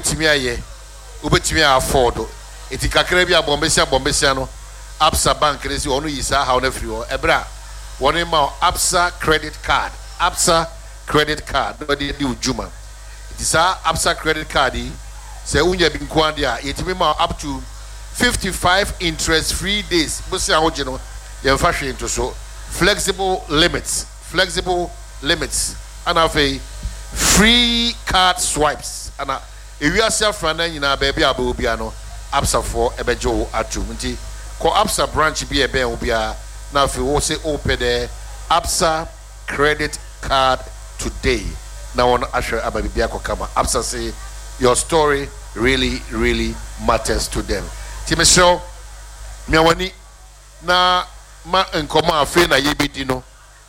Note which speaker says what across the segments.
Speaker 1: ubetimi aye ubetimi afford eti kakra bi abombesia no Absa Bank resi onu yisa ha on free o ebra woni ma Absa credit card no di ujuma iti sa Absa credit card se unya bi nkwande a yetimi ma up to 55 interest free days bosia hoje no ye mfa hwe into so flexible limits and have a free card swipes and if you are self-running in a baby abobiano Absa for ebejo atum nti ko Absa branch bi ebe obia na fi wo say open the Absa credit card today na won ashare ababia ko kama Absa say your story really matters to them timisho me wani na ma nkoma afi na yebedi no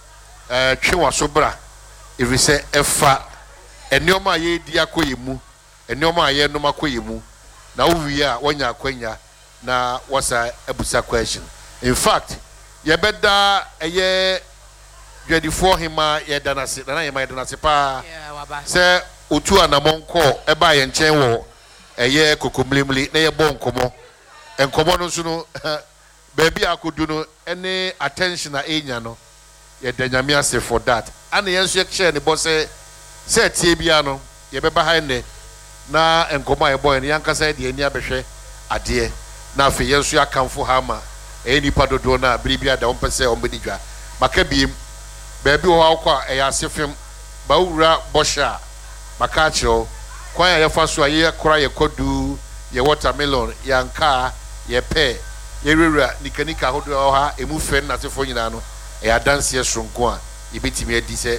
Speaker 1: twenwa so bra if we say efa enioma ye di akoyemu enioma ye no makoyemu na uwi a wonya akwanya na wasa ebusa question in fact ye beda eye 24 hima ye danase na ye ma danase pa se otu anamonko eba ye nchen wo eye kokomlimli na ye bonkomo enkomo no so no baby akodu no any attention na enya no ye danyame ase for that and yenso ye share ne bo se tie bia no ye be behind ne na enkomo ye boy ne yankasa de ani abehwe ade na afi yenso akamfo hama nipa dodo na bribia da ompese ombedidwa makabiem baby wo akwa e asefem ba wura bosha makacho kwan ya faso aye kora ye kodu ye watermelon yanka ye pe ye rewura nikanika hodo ha emu fen na sefo nyina no e adanse sonko a yebetimi adi se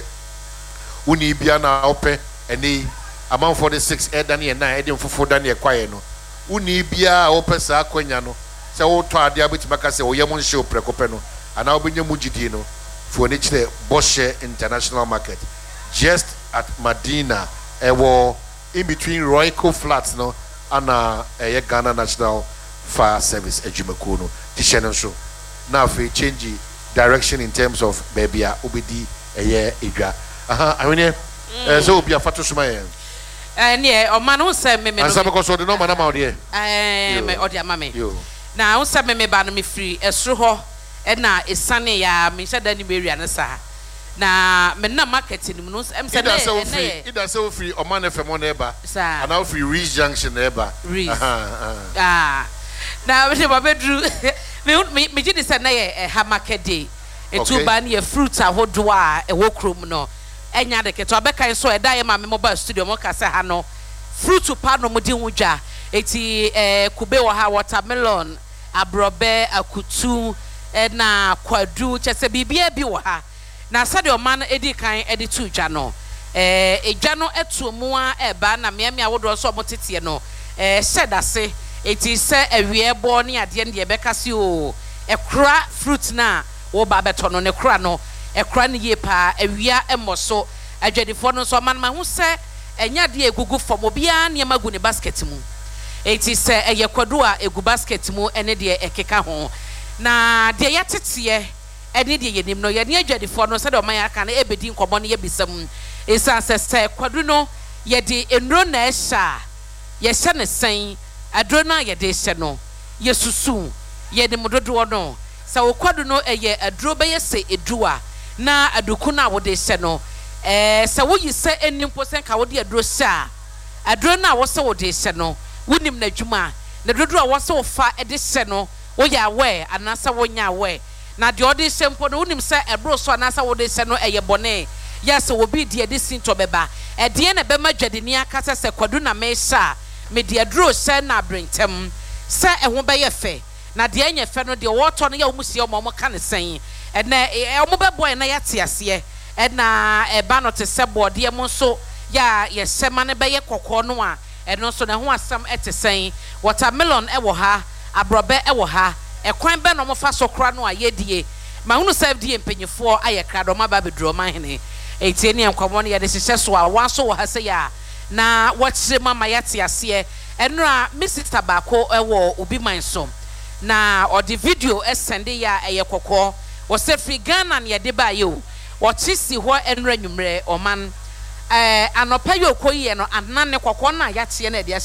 Speaker 1: uni bia na ope eni amount for the 6 dan ye 9 edi mfofo dan ye kwaye no uni bia ope sa akwanya no se wo to ade abetimaka se wo yemo nhye oprekope no ana obenye mugidi no for ne chire Bosche International Market just at Medina ewo in between Royco Flats no ana Ghana National Fire Service ejumako no tishene so na fe change direction in terms of baby a obedi edwa ahwene so obi afato soma ye
Speaker 2: ne o man who say me
Speaker 1: ansa because o de no man ama o de
Speaker 2: me o de ama me na who say me ba no me free esro ho na esane ya me hada ni be ria na sa na me na market ni no em say
Speaker 1: ida say free o man fm on eba and now free Reach Junction eba
Speaker 2: na we ba bedru me gidi say na ye ha market day etu ba na ye fruit ahodo a e wo krom no enya de keto abekan so e da ye ma me mobile studio mo ka say ha no fruit pa no mo di wudwa eti kube wo ha watermelon abrobe akutu na kwadu chese bibia bi wo ha na sade o man edi kan edi tu dwa no edwa no etu mu a eba na me awodo so mo tete no sedase eti se awie bo ne ade ne beka si o ekra fruit na wo ba beto no ne kra no ekra ne ye pa awia emoso adwadifo no so man ma hu se enya de egugu fom obia ne magu ne basket mu eti se eye kwadu a egu basket mu ene de ekeka ho na de yatete ene de yenim no ye ne adwadifo no se de o man aka na ebedi nkomo ne ye bisam esa se kwadu no ye de enro na esha ye hye ne sen adro na ye de hye no ye susu ye de mododo no sa okwadu no eye adro be ye se edua na aduku na wo de hye no sa wo yi se enimpo sen ka wo de adro sha adro na wo se wo de hye no wunim na dwuma na dodo a wo se wo fa e de hye no wo ya we anasa wo nya we na de odi hye mpo no wunim se ebro so anasa wo de hye no eye bone yes wo bi de de sinto beba e de na be ma dwadeni aka se kwadu na me sha me de adro hye na brentem se ho be ye fe na de anya fe no de wo to no ya omusie o mo ka ne sen e na o mo be boy na ya te ase e na e ba no te se bode mo so ya ye sema ne be ye kokko no a e no so na ho asam etesen watermelon e wo ha abrobe e wo ha e kwan be no mo fa so kra no a ye die ma hunu serve die mpenyefo aye kra do ma ba bedro man hene etie ne nkwamo ne ye de hyehyɛ so a wa so wo ha se ya na wɔkyere mama ya te ase e no a me sister baako e wo obi man so na odi video sende ya eye kokko wo se free Ghana ne ye de ba ye o wo chisi ho enra nwumre oman anopa ye okoyi no anane kokko na ya te na de